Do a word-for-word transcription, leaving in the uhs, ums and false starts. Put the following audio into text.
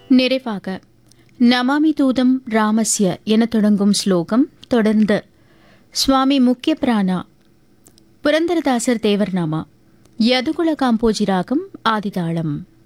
நிறைவாக நமாமி தூதம் ராமஸ்ய என தொடங்கும் ஸ்லோகம். தொடர்ந்து சுவாமி முக்கிய பிராணா புரந்தரதாசர் தேவர்நாமா யதுகுல காம்போஜி ராகம் ஆதிதாளம்.